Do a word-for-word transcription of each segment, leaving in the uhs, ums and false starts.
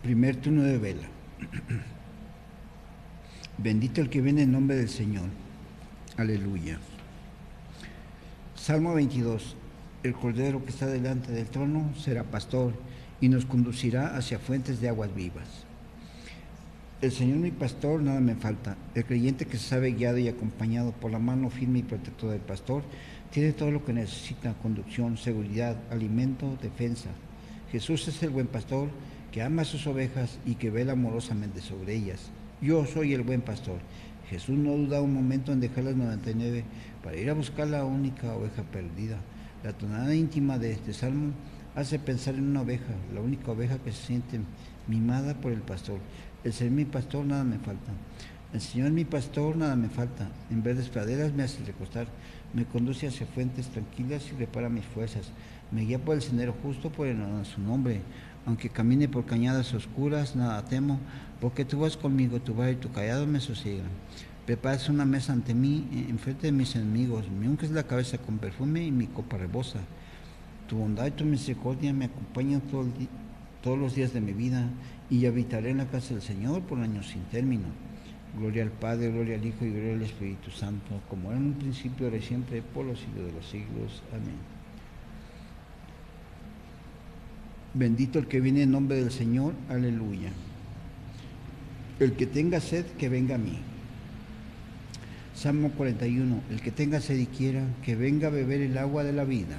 Primer turno de vela. Bendito el que viene en nombre del Señor. Aleluya. Salmo veintidós. El Cordero que está delante del trono será pastor y nos conducirá hacia fuentes de aguas vivas. El Señor mi pastor, nada me falta. El creyente que se sabe guiado y acompañado por la mano firme y protectora del pastor tiene todo lo que necesita: conducción, seguridad, alimento, defensa. Jesús es el buen pastor que ama a sus ovejas y que vela amorosamente sobre ellas. Yo soy el buen pastor. Jesús no duda un momento en dejar las noventa y nueve para ir a buscar la única oveja perdida. La tonada íntima de este salmo hace pensar en una oveja, la única oveja que se siente mimada por el pastor. El Señor mi pastor, nada me falta. El Señor mi pastor, nada me falta. En verdes praderas me hace recostar, me conduce hacia fuentes tranquilas y repara mis fuerzas. Me guía por el sendero justo por el honor de su nombre. Aunque camine por cañadas oscuras, nada temo, porque tú vas conmigo, tu vara y tu callado me sosiegan. Preparas una mesa ante mí, enfrente de mis enemigos. Me unges la cabeza con perfume y mi copa rebosa. Tu bondad y tu misericordia me acompañan todo el día, todos los días de mi vida, y habitaré en la casa del Señor por años sin término. Gloria al Padre, gloria al Hijo y gloria al Espíritu Santo, como era en un principio, ahora y siempre, por los siglos de los siglos. Amén. Bendito el que viene en nombre del Señor. Aleluya. El que tenga sed, que venga a mí. Salmo cuarenta y uno. El que tenga sed y quiera, que venga a beber el agua de la vida.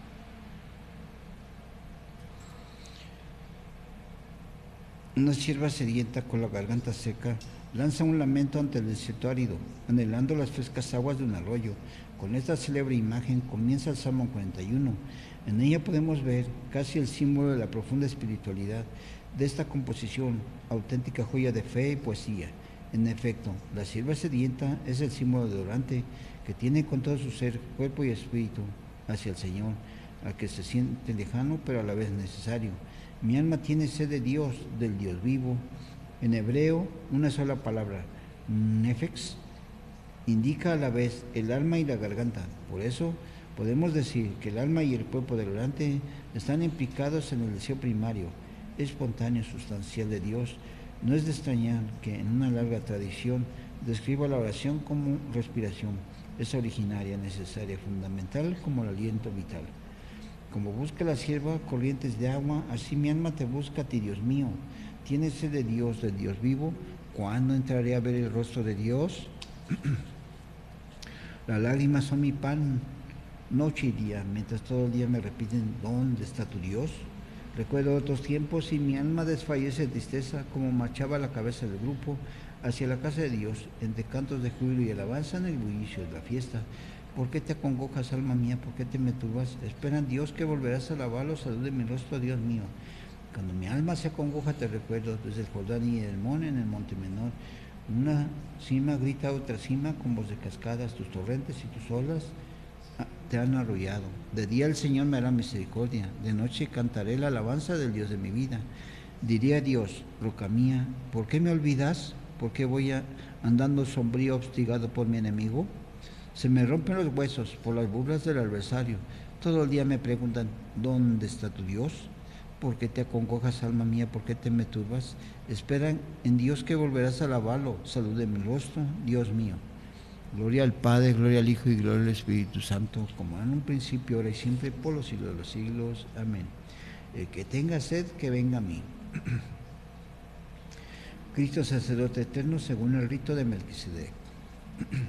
Una sierva sedienta con la garganta seca lanza un lamento ante el desierto árido, anhelando las frescas aguas de un arroyo. Con esta célebre imagen comienza el Salmo cuarenta y uno. En ella podemos ver casi el símbolo de la profunda espiritualidad de esta composición, auténtica joya de fe y poesía. En efecto, la sierva sedienta es el símbolo de orante que tiene con todo su ser, cuerpo y espíritu hacia el Señor, al que se siente lejano pero a la vez necesario. Mi alma tiene sed de Dios, del Dios vivo. En hebreo, una sola palabra, nefex, indica a la vez el alma y la garganta. Por eso podemos decir que el alma y el cuerpo del orante están implicados en el deseo primario, espontáneo, sustancial de Dios. No es de extrañar que en una larga tradición describa la oración como respiración. Es originaria, necesaria, fundamental como el aliento vital. Como busca la sierva corrientes de agua, así mi alma te busca a ti, Dios mío. ¿Tienes sed de Dios, del Dios vivo? ¿Cuándo entraré a ver el rostro de Dios? Las lágrimas son mi pan, noche y día, mientras todo el día me repiten, ¿dónde está tu Dios? Recuerdo otros tiempos y mi alma desfallece de tristeza, como marchaba la cabeza del grupo hacia la casa de Dios, entre cantos de júbilo y alabanza en el bullicio de la fiesta. ¿Por qué te acongojas, alma mía? ¿Por qué te me turbas? Espera en Dios que volverás a alabarlo, salud de mi rostro, Dios mío. Cuando mi alma se acongoja, te recuerdo desde el Jordán y el Hermón en el monte menor. Una cima grita a otra cima con voz de cascadas, tus torrentes y tus olas te han arrollado. De día el Señor me hará misericordia, de noche cantaré la alabanza del Dios de mi vida. Diré a Dios, roca mía, ¿por qué me olvidas? ¿Por qué voy a, andando sombrío, obstigado por mi enemigo? Se me rompen los huesos por las burlas del adversario. Todo el día me preguntan, ¿dónde está tu Dios? ¿Por qué te acongojas, alma mía? ¿Por qué te me turbas? Espera en Dios que volverás a alabarlo. Salud de mi rostro, Dios mío. Gloria al Padre, gloria al Hijo y gloria al Espíritu Santo, como en un principio, ahora y siempre, por los siglos de los siglos. Amén. El que tenga sed, que venga a mí. Cristo sacerdote eterno según el rito de Melquisedec.